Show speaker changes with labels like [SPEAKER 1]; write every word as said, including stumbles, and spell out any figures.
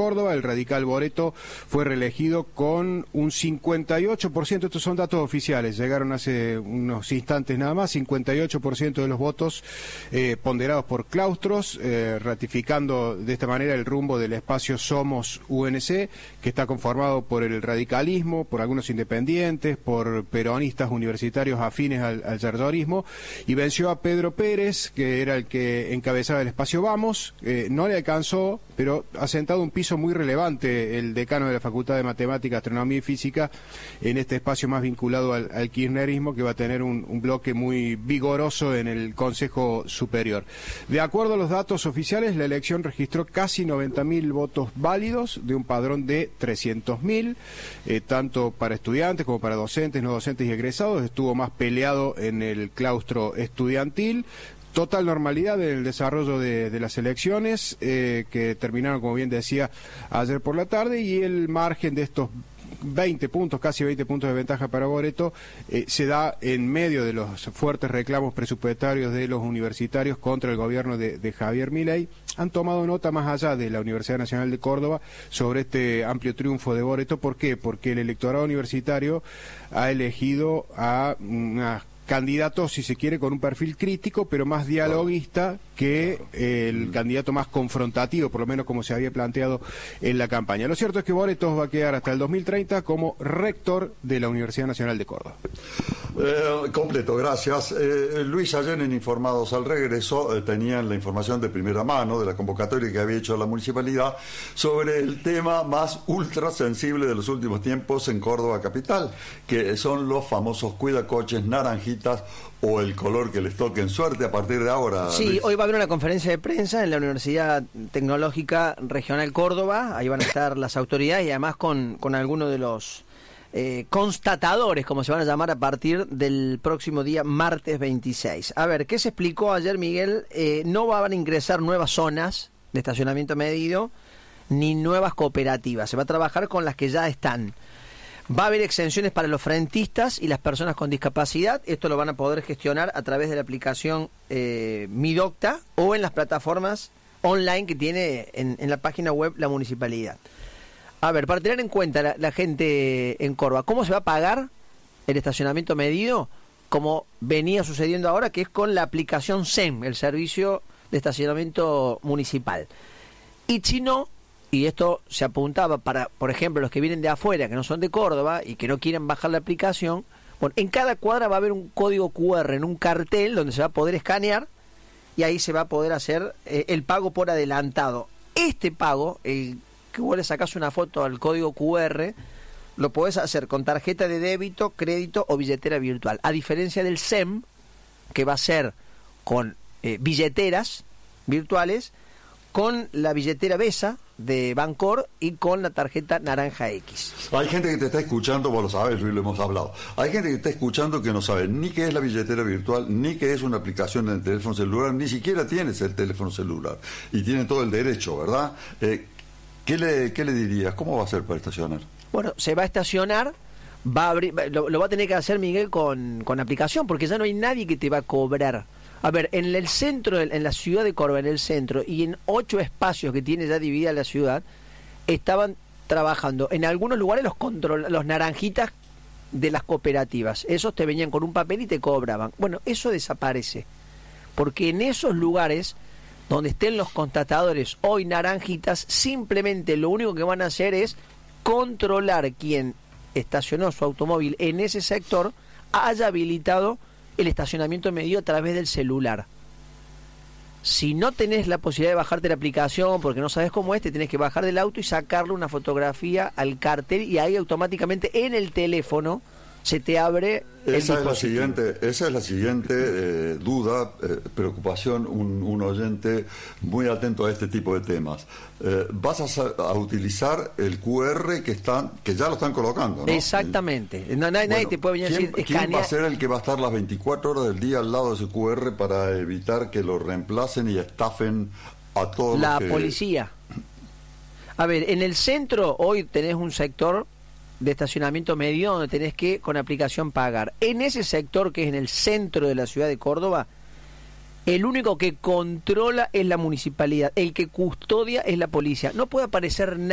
[SPEAKER 1] Córdoba, el radical Boreto fue reelegido con un cincuenta y ocho por ciento, estos son datos oficiales, llegaron hace unos instantes nada más, cincuenta y ocho por ciento de los votos eh, ponderados por Claustros, eh, ratificando de esta manera el rumbo del espacio Somos U N C, que está conformado por el radicalismo, por algunos independientes, por peronistas universitarios afines al, al yerdorismo, y venció a Pedro Pérez, que era el que encabezaba el espacio Vamos. Eh, no le alcanzó, pero ha sentado un piso muy relevante el decano de la Facultad de Matemática, Astronomía y Física en este espacio más vinculado al, al kirchnerismo, que va a tener un, un bloque muy vigoroso en el Consejo Superior. De acuerdo a los datos oficiales, la elección registró casi noventa mil votos válidos de un padrón de trescientos mil, eh, tanto para estudiantes como para docentes, no docentes y egresados. Estuvo más peleado en el claustro estudiantil. Total normalidad en el desarrollo de, de las elecciones, eh, que terminaron, como bien decía, ayer por la tarde, y el margen de estos veinte puntos, casi veinte puntos de ventaja para Boreto, eh, se da en medio de los fuertes reclamos presupuestarios de los universitarios contra el gobierno de, de Javier Milei. Han tomado nota más allá de la Universidad Nacional de Córdoba sobre este amplio triunfo de Boreto. ¿Por qué? Porque el electorado universitario ha elegido a una candidato, si se quiere, con un perfil crítico, pero más dialoguista que el candidato más confrontativo, por lo menos como se había planteado en la campaña. Lo cierto es que Boreto va a quedar hasta el dos mil treinta como rector de la Universidad Nacional de Córdoba.
[SPEAKER 2] Eh, completo, gracias. Eh, Luis, ayer en Informados al Regreso eh, tenían la información de primera mano de la convocatoria que había hecho la municipalidad sobre el tema más ultra sensible de los últimos tiempos en Córdoba capital, que son los famosos cuidacoches, naranjitas o el color que les toque en suerte a partir de ahora.
[SPEAKER 3] Sí,
[SPEAKER 2] Luis.
[SPEAKER 3] Hoy va a haber una conferencia de prensa en la Universidad Tecnológica Regional Córdoba. Ahí van a estar las autoridades y además con, con algunos de los eh, constatadores, como se van a llamar, a partir del próximo día, martes veintiséis. A ver, ¿qué se explicó ayer, Miguel? Eh, no van a ingresar nuevas zonas de estacionamiento medido ni nuevas cooperativas. Se va a trabajar con las que ya están. Va a haber exenciones para los frentistas y las personas con discapacidad. Esto lo van a poder gestionar a través de la aplicación eh, Mi Docta o en las plataformas online que tiene en, en la página web la municipalidad. A ver, para tener en cuenta la, la gente en Córdoba, ¿cómo se va a pagar el estacionamiento medido? Como venía sucediendo ahora, que es con la aplicación S E M, el Servicio de Estacionamiento Municipal. Y si no, y esto se apuntaba para, por ejemplo, los que vienen de afuera, que no son de Córdoba y que no quieren bajar la aplicación, bueno, en cada cuadra va a haber un código cu erre en un cartel donde se va a poder escanear y ahí se va a poder hacer eh, el pago por adelantado. Este pago, el que vos le sacás una foto al código cu erre, lo podés hacer con tarjeta de débito, crédito o billetera virtual. A diferencia del S E M, que va a ser con eh, billeteras virtuales, con la billetera Vesa de Bancor y con la tarjeta Naranja X.
[SPEAKER 2] Hay gente que te está escuchando, vos lo sabes, Luis, lo hemos hablado. Hay gente que está escuchando que no sabe ni qué es la billetera virtual, ni qué es una aplicación en el teléfono celular, ni siquiera tienes el teléfono celular. Y tienen todo el derecho, ¿verdad? Eh, ¿qué le, qué le dirías? ¿Cómo va a ser para estacionar?
[SPEAKER 3] Bueno, se va a estacionar, va a abrir, lo, lo va a tener que hacer, Miguel, con, con aplicación, porque ya no hay nadie que te va a cobrar. A ver, en el centro, en la ciudad de Córdoba, en el centro, y en ocho espacios que tiene ya dividida la ciudad, estaban trabajando en algunos lugares los control, los naranjitas de las cooperativas. Esos te venían con un papel y te cobraban. Bueno, eso desaparece, porque en esos lugares donde estén los constatadores hoy naranjitas, simplemente lo único que van a hacer es controlar quién estacionó su automóvil en ese sector haya habilitado el estacionamiento medido a través del celular. Si no tenés la posibilidad de bajarte la aplicación porque no sabes cómo es, te tenés que bajar del auto y sacarle una fotografía al cartel y ahí automáticamente en el teléfono se te abre el
[SPEAKER 2] esa
[SPEAKER 3] dispositivo.
[SPEAKER 2] Es la siguiente, esa es la siguiente eh, duda, eh, preocupación, un, un oyente muy atento a este tipo de temas. Eh, vas a, a utilizar el cu erre que están, que ya lo están colocando, ¿no?
[SPEAKER 3] Exactamente. No, nadie, bueno, nadie te puede venir a decir
[SPEAKER 2] ¿quién,
[SPEAKER 3] escanea...
[SPEAKER 2] ¿Quién va a ser el que va a estar las veinticuatro horas del día al lado de ese cu erre para evitar que lo reemplacen y estafen a todos
[SPEAKER 3] la
[SPEAKER 2] los que...
[SPEAKER 3] policía? A ver, en el centro hoy tenés un sector de estacionamiento medio donde tenés que con aplicación pagar. En ese sector que es en el centro de la ciudad de Córdoba, el único que controla es la municipalidad, el que custodia es la policía. No puede aparecer nada.